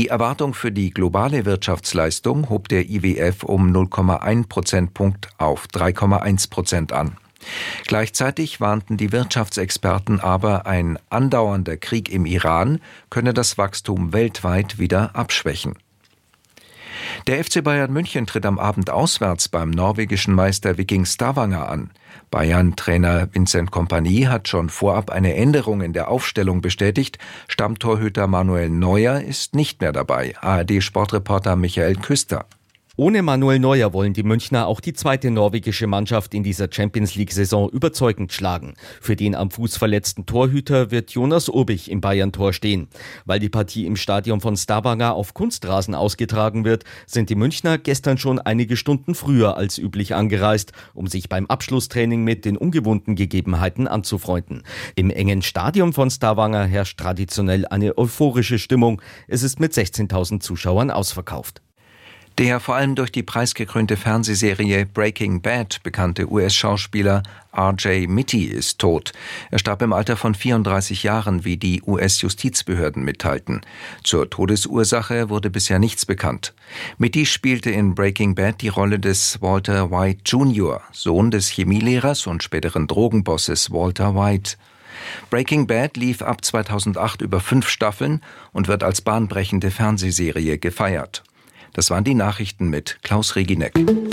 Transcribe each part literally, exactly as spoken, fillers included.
Die Erwartung für die globale Wirtschaftsleistung hob der I W F um null Komma eins Prozentpunkt auf drei Komma eins Prozent an. Gleichzeitig warnten die Wirtschaftsexperten aber, ein andauernder Krieg im Iran könne das Wachstum weltweit wieder abschwächen. Der F C Bayern München tritt am Abend auswärts beim norwegischen Meister Viking Stavanger an. Bayern-Trainer Vincent Kompany hat schon vorab eine Änderung in der Aufstellung bestätigt. Stammtorhüter Manuel Neuer ist nicht mehr dabei. A R D-Sportreporter Michael Küster. Ohne Manuel Neuer wollen die Münchner auch die zweite norwegische Mannschaft in dieser Champions-League-Saison überzeugend schlagen. Für den am Fuß verletzten Torhüter wird Jonas Urbich im Bayern-Tor stehen. Weil die Partie im Stadion von Stavanger auf Kunstrasen ausgetragen wird, sind die Münchner gestern schon einige Stunden früher als üblich angereist, um sich beim Abschlusstraining mit den ungewohnten Gegebenheiten anzufreunden. Im engen Stadion von Stavanger herrscht traditionell eine euphorische Stimmung. Es ist mit sechzehntausend Zuschauern ausverkauft. Der vor allem durch die preisgekrönte Fernsehserie Breaking Bad bekannte U S-Schauspieler R J Mitte ist tot. Er starb im Alter von vierunddreißig Jahren, wie die U S-Justizbehörden mitteilten. Zur Todesursache wurde bisher nichts bekannt. Mitte spielte in Breaking Bad die Rolle des Walter White Junior, Sohn des Chemielehrers und späteren Drogenbosses Walter White. Breaking Bad lief ab zweitausendacht über fünf Staffeln und wird als bahnbrechende Fernsehserie gefeiert. Das waren die Nachrichten mit Klaus Regineck.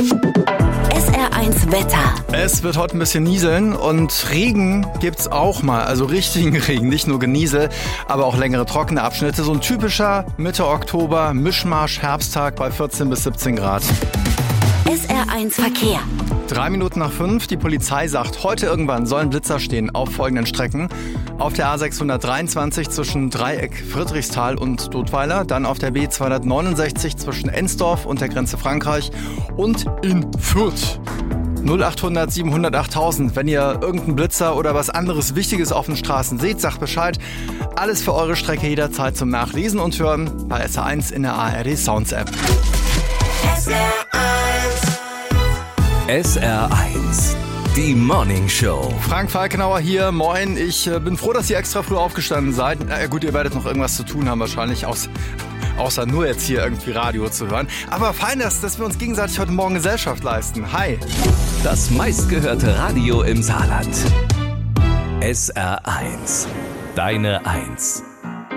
S R eins Wetter. Es wird heute ein bisschen nieseln und Regen gibt's auch mal, also richtigen Regen, nicht nur Geniesel, aber auch längere trockene Abschnitte. So ein typischer Mitte Oktober Mischmasch-Herbsttag bei vierzehn bis siebzehn Grad. S R eins Verkehr. Drei Minuten nach fünf, die Polizei sagt, heute irgendwann sollen Blitzer stehen auf folgenden Strecken. Auf der A sechshundertdreiundzwanzig zwischen Dreieck Friedrichsthal und Dudweiler, dann auf der B zweihundertneunundsechzig zwischen Ensdorf und der Grenze Frankreich und in Fürth. null achthundert siebenhundert achttausend, wenn ihr irgendeinen Blitzer oder was anderes Wichtiges auf den Straßen seht, sagt Bescheid. Alles für eure Strecke jederzeit zum Nachlesen und Hören bei S R eins in der A R D Sounds App. S R eins. S R eins, die Morning Show. Frank Falkenauer hier, moin. Ich äh, bin froh, dass ihr extra früh aufgestanden seid. Na gut, ihr werdet noch irgendwas zu tun haben wahrscheinlich, aus, außer nur jetzt hier irgendwie Radio zu hören. Aber fein, dass, dass wir uns gegenseitig heute Morgen Gesellschaft leisten. Hi. Das meistgehörte Radio im Saarland. S R eins, deine Eins.